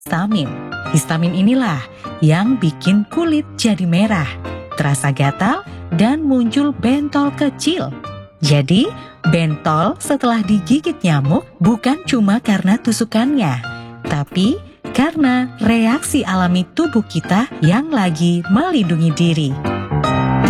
histamin. Histamin inilah yang bikin kulit jadi merah, terasa gatal, dan muncul bentol kecil. Jadi, bentol setelah digigit nyamuk bukan cuma karena tusukannya, tapi karena reaksi alami tubuh kita yang lagi melindungi diri.